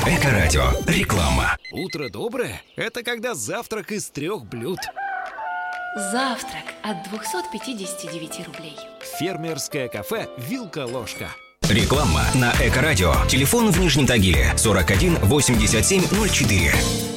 Эко-радио. Реклама. Утро доброе – это когда завтрак из 3 блюд. Завтрак от 259 рублей. Фермерское кафе «Вилка-ложка». Реклама на Эко-радио. Телефон в Нижнем Тагиле 41 87 04.